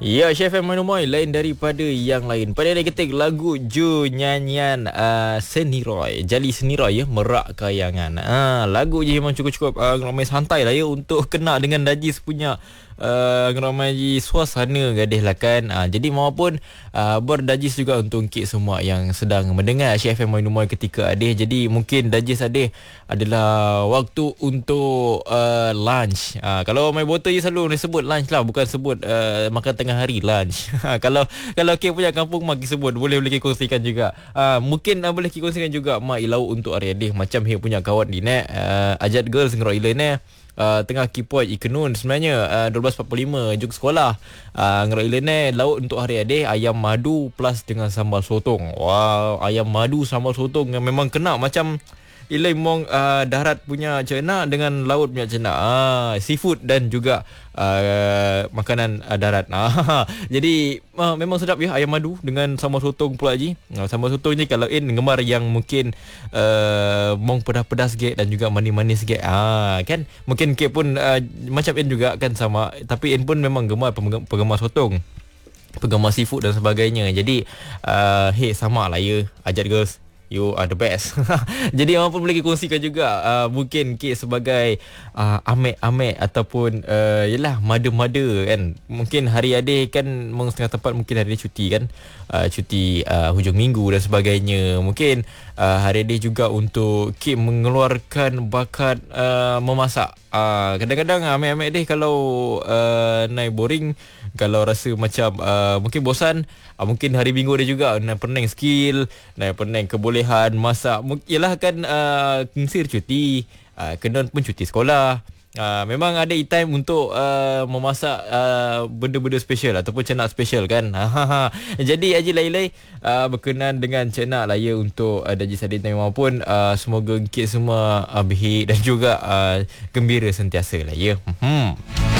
Ya, Chef Manumoy lain daripada yang lain. Pada dia ketik lagu Ju nyanyian Seniroy, Jali Seniroy ya, Merak Kayangan. Lagu je memang cukup-cukup ramai santai lah ya untuk kena dengan Dajis punya ramai suasana gadis lah kan. Jadi maupun berdajis juga untuk Encik semua yang sedang mendengar Chef Manumoy ketika adih. Jadi mungkin Dajis adih adalah waktu untuk lunch. Kalau my botol je selalu sebut lunch lah, bukan sebut makan tengah hari lunch. Kalau Kek punya kampung mak sebut, boleh Kek kongsikan juga. Mungkin boleh Kek kongsikan juga mak ilau untuk hari adik macam Kek punya kawan ni Ajat Girls ngerok ila ni tengah kipoi ikenun sebenarnya 12.45 juk sekolah ngerok ila ni lauk untuk hari adik ayam madu plus dengan sambal sotong. Wow, ayam madu sambal sotong yang memang kena macam Ilai mong darat punya cena dengan laut punya cena. Seafood dan juga makanan darat. Jadi memang sedap ya ayam madu dengan sambal sotong pula ji. Sambal sotong ni kalau gemar yang mungkin mong pedas-pedas sikit dan juga manis-manis sikit. Kan mungkin Kek pun macam juga kan sama, tapi pun memang gemar penggemar sotong, penggemar seafood dan sebagainya. Jadi sama lah ya Ajat Girls, you are the best. Jadi orang pun boleh kongsikan juga mungkin Kek sebagai amek-amek ataupun yelah mada-mada kan. Mungkin hari adik kan setengah tepat mungkin hari adik cuti kan, cuti hujung minggu dan sebagainya. Mungkin hari adik juga untuk Kek mengeluarkan bakat memasak. Kadang-kadang amek-amek deh kalau naik boring, kalau rasa macam mungkin bosan, mungkin hari minggu dia juga nak pening skill, nak pening kebolehan masak. Yalah kan kingsir cuti, kenon pun cuti sekolah. Memang ada time untuk memasak benda-benda special ataupun cenak special kan. Jadi Haji Lailai berkenan dengan cenak lah ya untuk Dajis Adin memang pun semoga Kek semua baik dan juga gembira sentiasa lah ya.